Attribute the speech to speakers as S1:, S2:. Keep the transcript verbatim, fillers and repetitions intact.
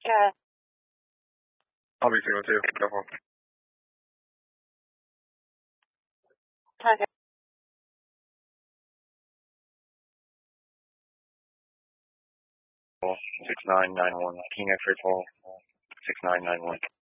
S1: care.
S2: I'll be zero two. Go home.
S1: Okay.
S2: six nine nine one. King X-ray call. six nine nine one.